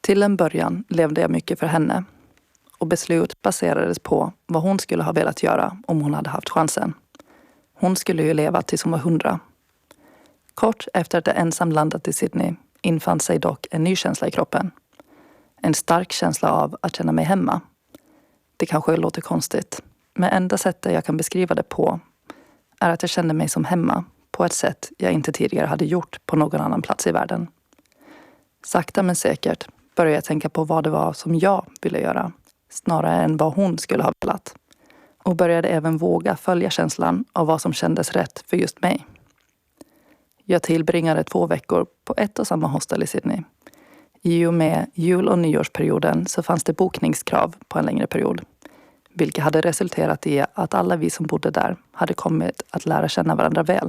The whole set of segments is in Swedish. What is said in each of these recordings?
Till en början levde jag mycket för henne och beslut baserades på vad hon skulle ha velat göra om hon hade haft chansen. Hon skulle ju leva tills hon var 100. Kort efter att jag ensam landat i Sydney infann sig dock en ny känsla i kroppen. En stark känsla av att känna mig hemma. Det kanske låter konstigt, men enda sättet jag kan beskriva det på är att jag kände mig som hemma på ett sätt jag inte tidigare hade gjort på någon annan plats i världen. Sakta men säkert började jag tänka på vad det var som jag ville göra, snarare än vad hon skulle ha velat. Och började även våga följa känslan av vad som kändes rätt för just mig. Jag tillbringade 2 veckor på ett och samma hostel i Sydney. I och med jul- och nyårsperioden så fanns det bokningskrav på en längre period. Vilket hade resulterat i att alla vi som bodde där hade kommit att lära känna varandra väl.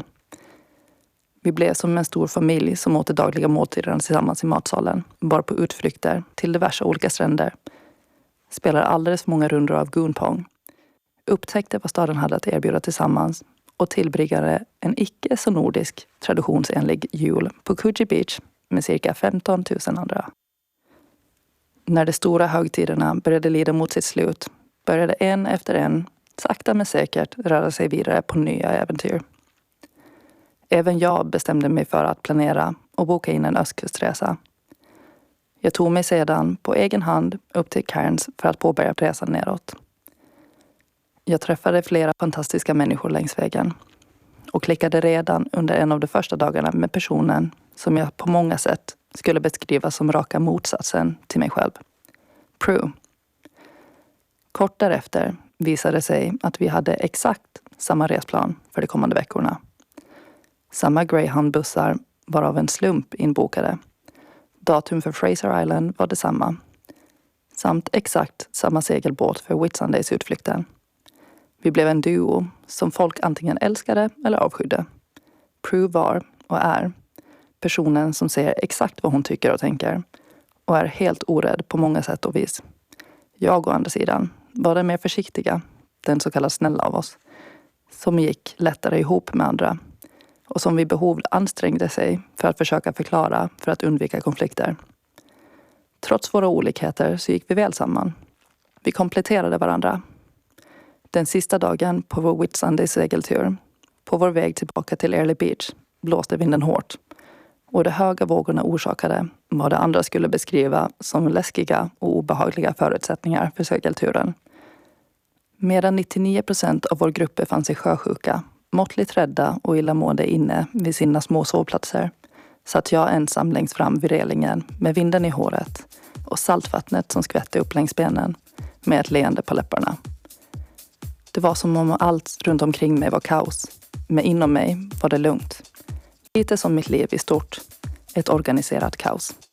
Vi blev som en stor familj som åt de dagliga måltiderna tillsammans i matsalen. Var på utflykter till diverse olika stränder. Spelade alldeles för många rundor av goonpong. Upptäckte vad staden hade att erbjuda tillsammans. Och tillbringade en icke så nordisk traditionsenlig jul på Coogee Beach med cirka 15 000 andra. När de stora högtiderna började lida mot sitt slut började en efter en, sakta men säkert, röra sig vidare på nya äventyr. Även jag bestämde mig för att planera och boka in en östkustresa. Jag tog mig sedan på egen hand upp till Cairns för att påbörja resan neråt. Jag träffade flera fantastiska människor längs vägen och klickade redan under en av de första dagarna med personen som jag på många sätt skulle beskriva som raka motsatsen till mig själv. Prue. Kort därefter visade det sig att vi hade exakt samma resplan för de kommande veckorna. Samma Greyhound-bussar var av en slump inbokade. Datum för Fraser Island var detsamma. Samt exakt samma segelbåt för Whitsundays-utflykten. Vi blev en duo som folk antingen älskade eller avskydde. Prue var och är personen som säger exakt vad hon tycker och tänker och är helt orädd på många sätt och vis. Jag å andra sidan var den mer försiktiga, den så kallade snälla av oss, som gick lättare ihop med andra och som vid behov ansträngde sig för att försöka förklara för att undvika konflikter. Trots våra olikheter så gick vi väl samman. Vi kompletterade varandra. Den sista dagen på vår Whitsunday segeltur, på vår väg tillbaka till Airlie Beach, blåste vinden hårt. Och de höga vågorna orsakade vad de andra skulle beskriva som läskiga och obehagliga förutsättningar för segelturen. Medan 99% av vår grupp befann sig sjösjuka, måttligt rädda och illamående inne vid sina små sovplatser, satt jag ensam längst fram vid relingen med vinden i håret och saltvattnet som skvätte upp längs benen med ett leende på läpparna. Det var som om allt runt omkring mig var kaos, men inom mig var det lugnt. Lite som mitt liv i stort, ett organiserat kaos.